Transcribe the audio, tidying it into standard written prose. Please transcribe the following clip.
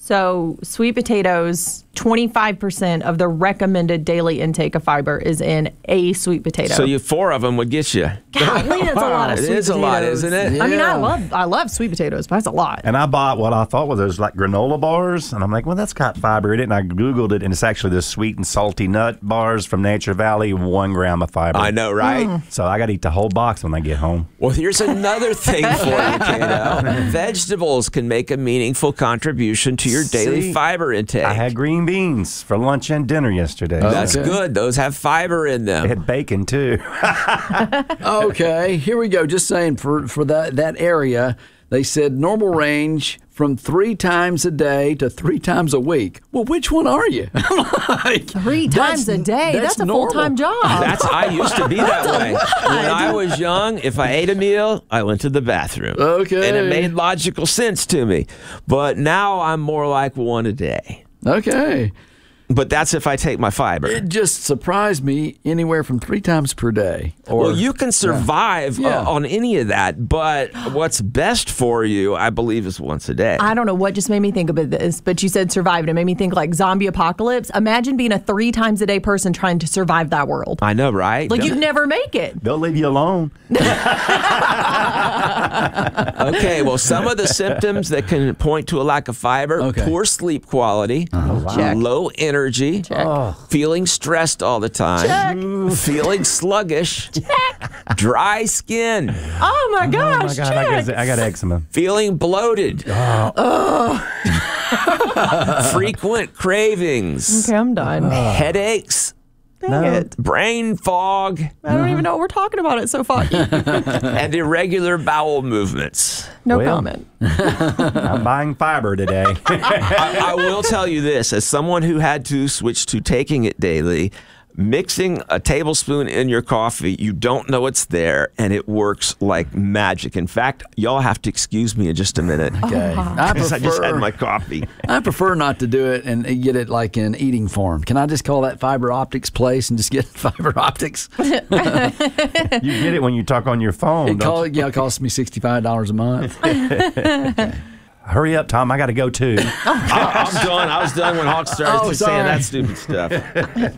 So sweet potatoes, 25% of the recommended daily intake of fiber is in a sweet potato. So 4 of them would get you. Golly, that's a lot of sweet potatoes. It is a lot, isn't it? Yeah. I mean, I love sweet potatoes, but that's a lot. And I bought what I thought was those like granola bars, and I'm like, well, that's got fiber in it. And I Googled it, and it's actually the sweet and salty nut bars from Nature Valley, 1 gram of fiber. I know, right? So I got to eat the whole box when I get home. Well, here's another thing for you, Kato. Vegetables can make a meaningful contribution to your daily fiber intake. I had green beans for lunch and dinner yesterday. That's good. Those have fiber in them. They had bacon, too. Okay, here we go. Just saying for that area, they said normal range from 3 times a day to 3 times a week. Well, which one are you? Like, 3 times a day? That's a full-time job. I used to be that way. When I was young, if I ate a meal, I went to the bathroom. Okay. And it made logical sense to me. But now I'm more like 1 a day. Okay. But that's if I take my fiber. It just surprised me anywhere from 3 times per day. Well, you can survive on any of that, but what's best for you, I believe, is once a day. I don't know what just made me think about this, but you said survive, and it made me think like zombie apocalypse. Imagine being a 3 times a day person trying to survive that world. I know, right? Like, you'd never make it. They'll leave you alone. Okay, well, some of the symptoms that can point to a lack of fiber, poor sleep quality, low energy, feeling stressed all the time, feeling sluggish, dry skin. Oh, my gosh, I got eczema. Feeling bloated. Frequent cravings. Okay, I'm done. Headaches. Dang it. Brain fog. I don't even know what we're talking about. It's so foggy. And irregular bowel movements. No comment. I'm buying fiber today. I will tell you this, as someone who had to switch to taking it daily, mixing a tablespoon in your coffee, you don't know it's there, and it works like magic. In fact, y'all have to excuse me in just a minute. Okay. Because I just had my coffee. I prefer not to do it and get it like in eating form. Can I just call that Fiber Optics place and just get Fiber Optics? You get it when you talk on your phone. It costs me $65 a month. Okay. Hurry up, Tom. I got to go, too. I'm done. I was done when Hawk started saying that stupid stuff.